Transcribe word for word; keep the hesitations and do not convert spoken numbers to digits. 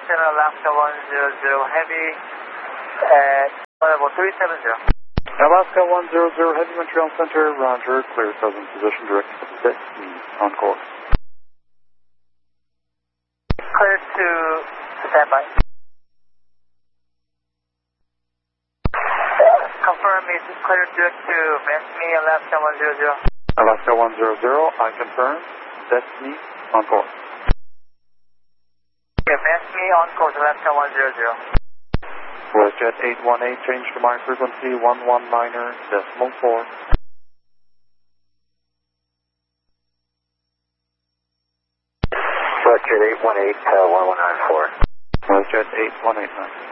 Center, Alaska one zero zero Heavy at level three seven zero. Alaska one zero zero Heavy, Montreal Center, roger, clear southern position, direct to Destiny, on course. Clear to standby. Confirm it's clear direct to Destiny, Alaska one zero zero. Alaska one zero zero, I confirm, Destiny, on course. Yeah, Destiny on course, Alaska one zero zero. WestJet eight one eight, change to my frequency one one niner decimal four. WestJet eight one eight, uh, one one nine four. WestJet eight one eight nine.